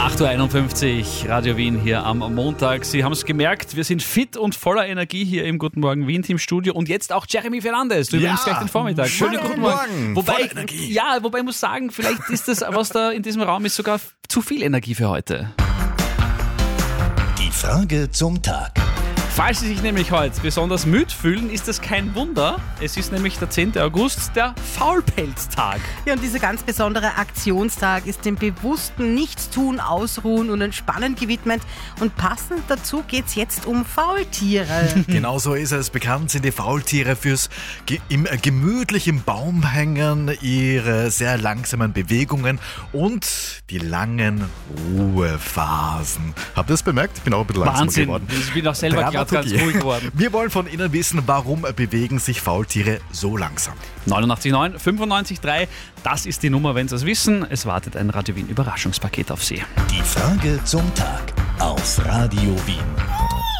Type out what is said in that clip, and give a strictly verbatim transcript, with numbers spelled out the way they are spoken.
acht Uhr einundfünfzig, Radio Wien hier am Montag. Sie haben es gemerkt, wir sind fit und voller Energie hier im Guten Morgen Wien Team Studio und jetzt auch Jeremy Fernandes. Du übernimmst Ja, gleich den Vormittag. schönen guten Morgen. Wobei, Voller Energie. Ja, wobei ich muss sagen, vielleicht ist das, was da in diesem Raum ist, sogar zu viel Energie für heute. Die Frage zum Tag. Falls Sie sich nämlich heute besonders müde fühlen, ist das kein Wunder. Es ist nämlich der zehnte August, der Faulpelztag. Ja, und dieser ganz besondere Aktionstag ist dem bewussten Nichtstun, Ausruhen und Entspannen gewidmet. Und passend dazu geht's jetzt um Faultiere. Genau so ist es. Bekannt sind die Faultiere fürs ge- im, äh, gemütlich im Baum hängen, ihre sehr langsamen Bewegungen und die langen Ruhephasen. Habt ihr das bemerkt? Ich bin auch ein bisschen langsamer Wahnsinn. geworden. Ich bin auch selber Bravo, gerade ganz Tuki. ruhig geworden. Wir wollen von Ihnen wissen, warum bewegen sich Faultiere so langsam? neunundachtzig neun fünfundneunzig drei, das ist die Nummer, wenn Sie es wissen. Es wartet ein Radio Wien Überraschungspaket auf Sie. Die Frage zum Tag auf Radio Wien.